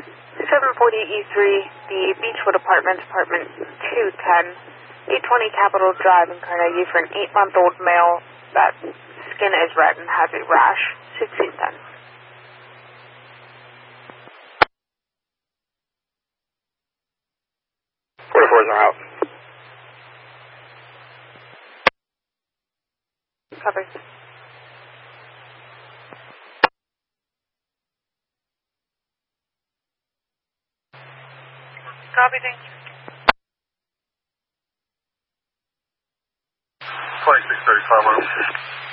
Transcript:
740E3, the Beechwood Apartments, apartment 210, 820 Capitol Drive in Carnegie for an 8-month-old male that skin is red and has a rash. 1610. 44s are out. Copy. Copy, thank you. 2635.